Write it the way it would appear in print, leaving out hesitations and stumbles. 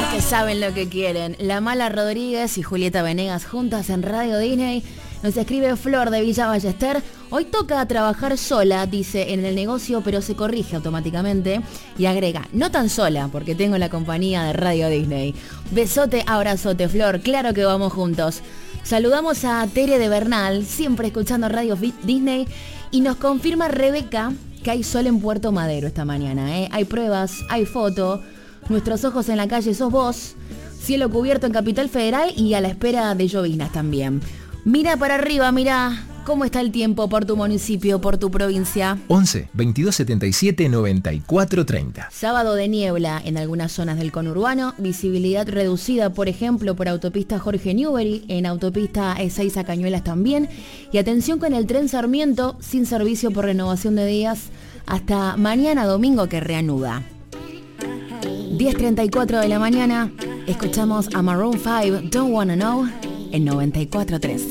Que saben lo que quieren. La Mala Rodríguez y Julieta Venegas juntas en Radio Disney. Nos escribe Flor de Villa Ballester. Hoy toca trabajar sola, dice, en el negocio, pero se corrige automáticamente. Y agrega, no tan sola, porque tengo la compañía de Radio Disney. Besote, abrazote, Flor. Claro que vamos juntos. Saludamos a Tere de Bernal, siempre escuchando Radio Disney. Y nos confirma Rebeca que hay sol en Puerto Madero esta mañana. Hay pruebas, hay foto. Nuestros ojos en la calle sos vos. Cielo cubierto en Capital Federal y a la espera de lloviznas también. Mira para arriba, mira cómo está el tiempo por tu municipio, por tu provincia. 11 22 77 94 30. Sábado de niebla en algunas zonas del conurbano. Visibilidad reducida, por ejemplo, por autopista Jorge Newbery. En autopista E6 a Cañuelas también. Y atención con el tren Sarmiento, sin servicio por renovación de días, hasta mañana domingo que reanuda. 10:34 de la mañana, escuchamos a Maroon 5, Don't Wanna Know, en 94.3.